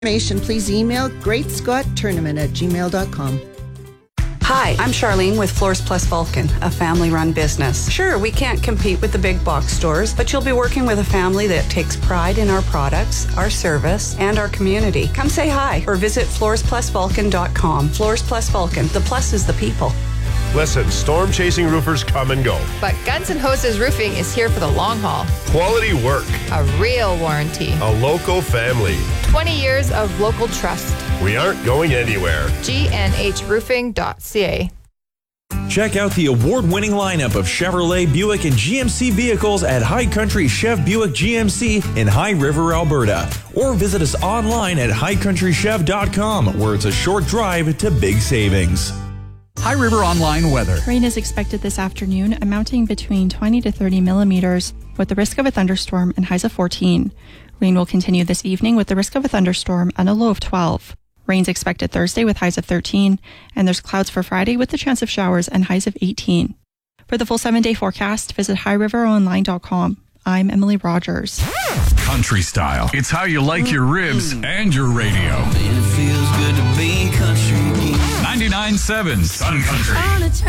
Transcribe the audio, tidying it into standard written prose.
information, please email greatscotttournament@gmail.com. Hi, I'm Charlene with Floors Plus Vulcan, a family-run business. Sure, we can't compete with the big box stores, but you'll be working with a family that takes pride in our products, our service, and our community. Come say hi or visit floorsplusvulcan.com. Floors Plus Vulcan. The plus is the people. Listen, storm-chasing roofers come and go. But Guns N' Hoses Roofing is here for the long haul. Quality work. A real warranty. A local family. 20 years of local trust. We aren't going anywhere. GNHroofing.ca. Check out the award-winning lineup of Chevrolet, Buick, and GMC vehicles at High Country Chev Buick GMC in High River, Alberta. Or visit us online at highcountrychev.com, where it's a short drive to big savings. High River Online weather. Rain is expected this afternoon, amounting between 20 to 30 millimeters, with the risk of a thunderstorm and highs of 14. Rain will continue this evening with the risk of a thunderstorm and a low of 12. Rain's expected Thursday with highs of 13, and there's clouds for Friday with the chance of showers and highs of 18. For the full 7-day forecast, visit highriveronline.com. I'm Emily Rogers. Country style. It's how you like your ribs and your radio. It feels good to be country again. 99.7 Sun Country.